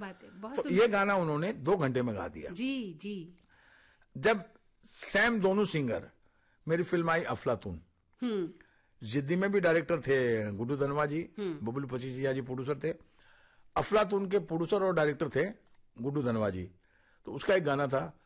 बात है, बहुत तो सुंदर। ये गाना उन्होंने 2 घंटे में गा दिया। जी जी। जब सैम दोनों सिंगर, मेरी फिल्म आई अफलातून, जिद्दी में भी डायरेक्टर थे गुड्डू धनवा जी, बबलू पचीसिया जी प्रोड्यूसर थे। अफलातून के प्रोड्यूसर और डायरेक्टर थे गुड्डू धनवा जी। तो उसका एक गाना था,